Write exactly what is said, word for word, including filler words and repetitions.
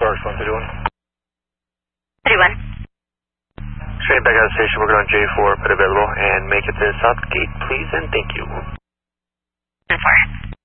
Sparks one thirty-one. thirty-one. Straight back out of the station, working on J four, put available, and make it to the south gate, please, and thank you. ten four.